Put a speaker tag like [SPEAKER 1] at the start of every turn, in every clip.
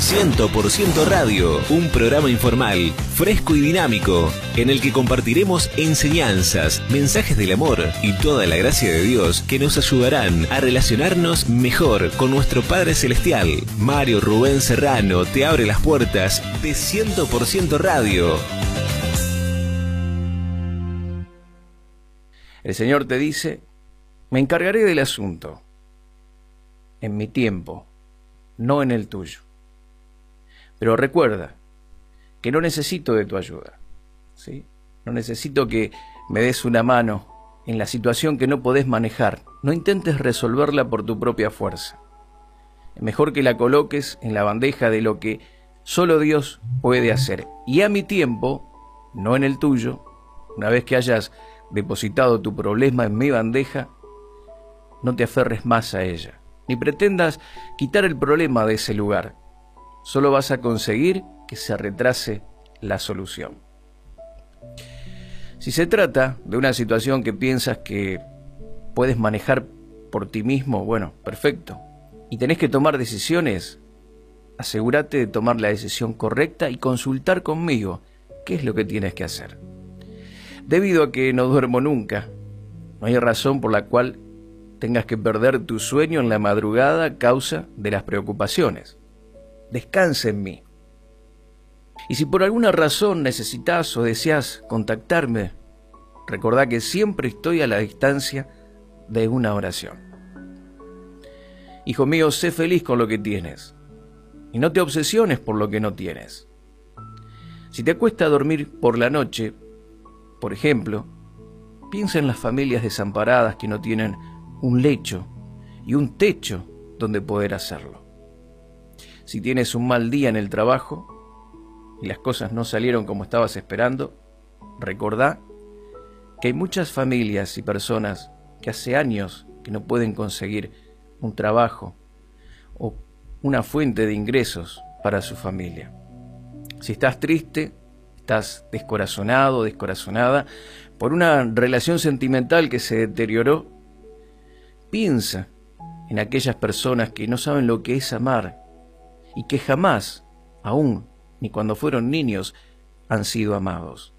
[SPEAKER 1] 100% Radio, un programa informal, fresco y dinámico, en el que compartiremos enseñanzas, mensajes del amor y toda la gracia de Dios que nos ayudarán a relacionarnos mejor con nuestro Padre Celestial. Mario Rubén Serrano te abre las puertas de 100% Radio.
[SPEAKER 2] El Señor te dice: me encargaré del asunto, en mi tiempo, no en el tuyo. Pero recuerda que no necesito de tu ayuda, ¿sí? No necesito que me des una mano en la situación que no podés manejar. No intentes resolverla por tu propia fuerza. Es mejor que la coloques en la bandeja de lo que solo Dios puede hacer. Y a mi tiempo, no en el tuyo, una vez que hayas depositado tu problema en mi bandeja, no te aferres más a ella, ni pretendas quitar el problema de ese lugar. Solo vas a conseguir que se retrase la solución. Si se trata de una situación que piensas que puedes manejar por ti mismo, bueno, perfecto. Y tenés que tomar decisiones, asegúrate de tomar la decisión correcta y consultar conmigo qué es lo que tienes que hacer. Debido a que no duermo nunca, no hay razón por la cual tengas que perder tu sueño en la madrugada a causa de las preocupaciones. Descansa en mí. Y si por alguna razón necesitas o deseas contactarme, recordá que siempre estoy a la distancia de una oración. Hijo mío, sé feliz con lo que tienes y no te obsesiones por lo que no tienes. Si te cuesta dormir por la noche, por ejemplo, piensa en las familias desamparadas que no tienen un lecho y un techo donde poder hacerlo. Si tienes un mal día en el trabajo y las cosas no salieron como estabas esperando, recordá que hay muchas familias y personas que hace años que no pueden conseguir un trabajo o una fuente de ingresos para su familia. Si estás triste, estás descorazonado, descorazonada por una relación sentimental que se deterioró, piensa en aquellas personas que no saben lo que es amar y que jamás, aún ni cuando fueron niños, han sido amados.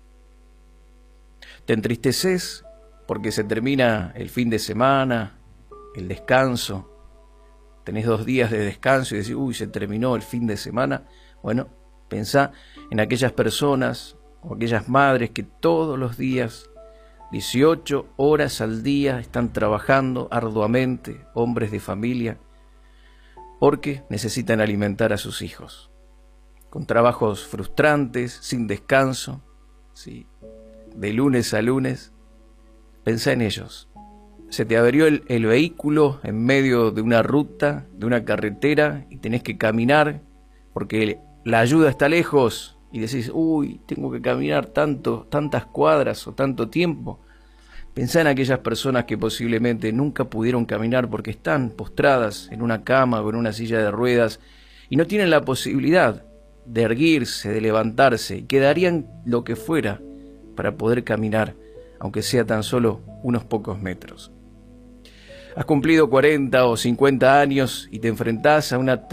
[SPEAKER 2] Te entristeces porque se termina el fin de semana, el descanso. Tenés 2 días de descanso y decís: uy, se terminó el fin de semana. Bueno, pensá en aquellas personas o aquellas madres que todos los días, 18 horas al día, están trabajando arduamente, hombres de familia, porque necesitan alimentar a sus hijos, con trabajos frustrantes, sin descanso, ¿sí? De lunes a lunes. Pensá en ellos. Se te averió el vehículo en medio de una ruta, de una carretera, y tenés que caminar porque la ayuda está lejos, y decís: uy, tengo que caminar tantas cuadras o tanto tiempo. Pensá en aquellas personas que posiblemente nunca pudieron caminar porque están postradas en una cama o en una silla de ruedas y no tienen la posibilidad de erguirse, de levantarse, y que darían lo que fuera para poder caminar, aunque sea tan solo unos pocos metros. Has cumplido 40 o 50 años y te enfrentás a una